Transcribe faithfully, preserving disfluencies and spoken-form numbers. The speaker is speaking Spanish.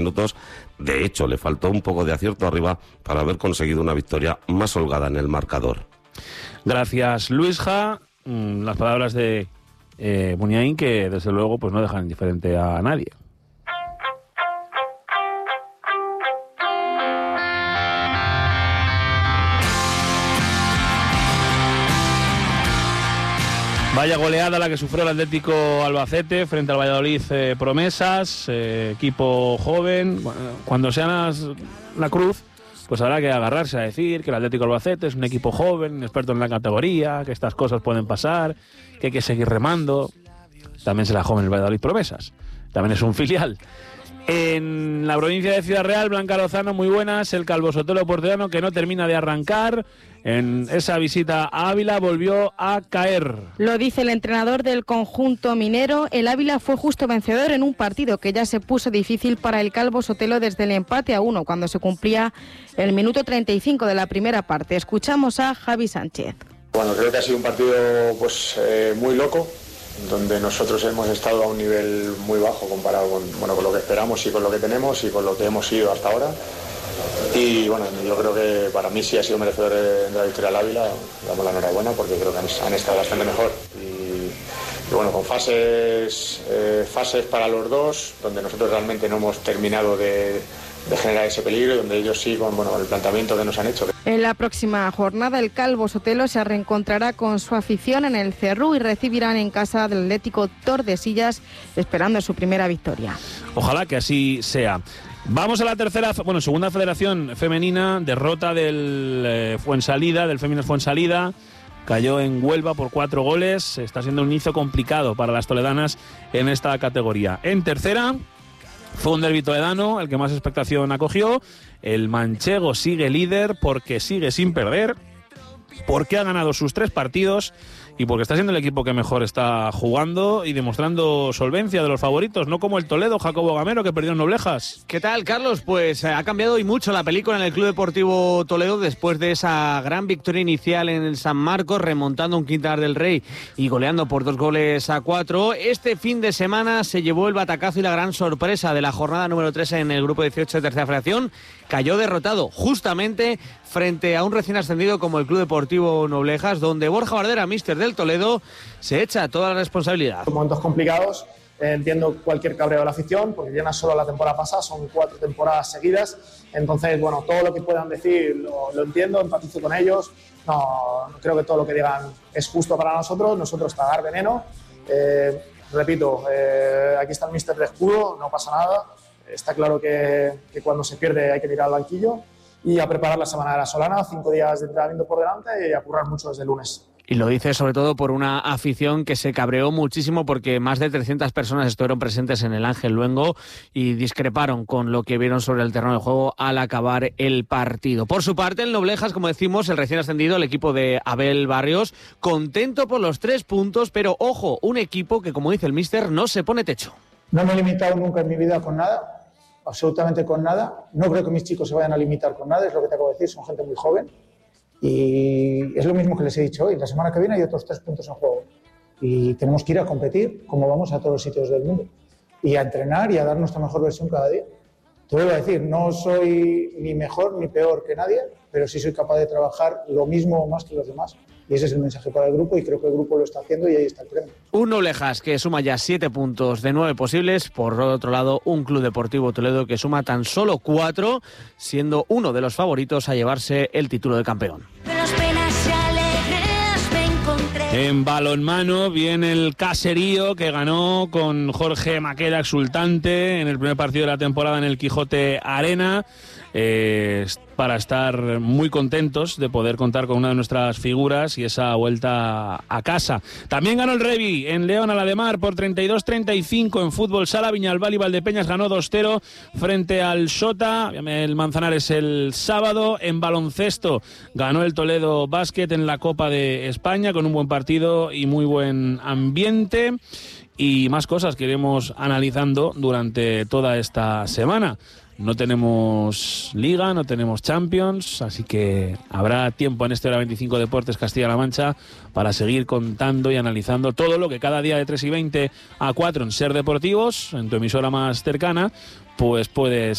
minutos. De hecho, le faltó un poco de acierto arriba para haber conseguido una victoria más holgada en el marcador. Gracias, Luisja. Las palabras de eh, Muniain, que desde luego pues no dejan indiferente a nadie. Vaya goleada la que sufrió el Atlético Albacete frente al Valladolid eh, Promesas, eh, equipo joven. Bueno, cuando sean las, la cruz, pues habrá que agarrarse a decir que el Atlético Albacete es un equipo joven, experto en la categoría, que estas cosas pueden pasar, que hay que seguir remando. También será joven el Valladolid Promesas, también es un filial. En la provincia de Ciudad Real, Blanca Lozano, muy buenas. El Calvo Sotelo porteño, que no termina de arrancar. En esa visita a Ávila volvió a caer. Lo dice el entrenador del conjunto minero. El Ávila fue justo vencedor en un partido que ya se puso difícil para el Calvo Sotelo desde el empate a uno, cuando se cumplía el minuto treinta y cinco de la primera parte. Escuchamos a Javi Sánchez. Bueno, creo que ha sido un partido pues eh, muy loco, donde nosotros hemos estado a un nivel muy bajo comparado con, bueno, con lo que esperamos y con lo que tenemos y con lo que hemos ido hasta ahora. Y bueno, yo creo que para mí sí ha sido merecedor de la victoria al Ávila. Damos la enhorabuena porque creo que han, han estado bastante mejor. Y, y bueno, con fases, eh, fases para los dos, donde nosotros realmente no hemos terminado de, de generar ese peligro, y donde ellos sí, con bueno, el planteamiento que nos han hecho. En la próxima jornada, el Calvo Sotelo se reencontrará con su afición en el Cerrú y recibirán en casa del Atlético Tordesillas, esperando su primera victoria. Ojalá que así sea. Vamos a la tercera, bueno, segunda federación femenina, derrota del eh, Fuensalida, del Féminas Fuensalida. Cayó en Huelva por cuatro goles. Está siendo un inicio complicado para las toledanas en esta categoría. En tercera, fue un derbi toledano el que más expectación acogió. El manchego sigue líder porque sigue sin perder, porque ha ganado sus tres partidos y porque está siendo el equipo que mejor está jugando y demostrando solvencia de los favoritos, no como el Toledo, Jacobo Gamero, que perdió en Noblejas. ¿Qué tal, Carlos? Pues eh, ha cambiado y mucho la película en el Club Deportivo Toledo después de esa gran victoria inicial en el San Marcos, remontando un Quintanar del Rey y goleando por dos goles a cuatro. Este fin de semana se llevó el batacazo y la gran sorpresa de la jornada número tres en el Grupo dieciocho de Tercera Federación. Cayó derrotado justamente frente a un recién ascendido como el Club Deportivo Noblejas, donde Borja Bardera, míster del Toledo, se echa toda la responsabilidad. En momentos complicados, eh, entiendo cualquier cabreo de la afición, porque ya no es solo la temporada pasada, son cuatro temporadas seguidas. Entonces, bueno, todo lo que puedan decir lo, lo entiendo, empatizo con ellos. No, no creo que todo lo que digan es justo para nosotros, nosotros tragar veneno. Eh, repito, eh, aquí está el míster de escudo, no pasa nada. Está claro que, que cuando se pierde hay que tirar al banquillo y a preparar la semana de la Solana, cinco días de entrenamiento por delante y a currar mucho desde el lunes. Y lo dice sobre todo por una afición que se cabreó muchísimo porque más de trescientas personas estuvieron presentes en el Ángel Luengo y discreparon con lo que vieron sobre el terreno de juego al acabar el partido. Por su parte, el Noblejas, como decimos, el recién ascendido, el equipo de Abel Barrios, contento por los tres puntos, pero ojo, un equipo que, como dice el míster, no se pone techo. No me he limitado nunca en mi vida con nada, absolutamente con nada. No creo que mis chicos se vayan a limitar con nada, es lo que te acabo de decir, son gente muy joven. Y es lo mismo que les he dicho hoy, la semana que viene hay otros tres puntos en juego. Y tenemos que ir a competir, como vamos a todos los sitios del mundo. Y a entrenar y a dar nuestra mejor versión cada día. Te voy a decir, no soy ni mejor ni peor que nadie, pero sí soy capaz de trabajar lo mismo o más que los demás. Y ese es el mensaje para el grupo y creo que el grupo lo está haciendo y ahí está el premio. Un Noblejas que suma ya siete puntos de nueve posibles. Por otro lado, un Club Deportivo Toledo que suma tan solo cuatro, siendo uno de los favoritos a llevarse el título de campeón. En balonmano viene el Caserío, que ganó con Jorge Maqueda exultante en el primer partido de la temporada en el Quijote Arena. Eh, para estar muy contentos de poder contar con una de nuestras figuras y esa vuelta a casa. También ganó el Revi en León Alademar por treinta y dos treinta y cinco. En fútbol sala, Viñalbal y Valdepeñas ganó dos cero frente al Sota, el Manzanares el sábado. En baloncesto ganó el Toledo Básquet en la Copa de España con un buen partido y muy buen ambiente. Y más cosas que iremos analizando durante toda esta semana. No tenemos Liga, no tenemos Champions, así que habrá tiempo en este Hora veinticinco Deportes Castilla-La Mancha para seguir contando y analizando todo lo que cada día de tres y veinte a cuatro en Ser Deportivos, en tu emisora más cercana, pues puedes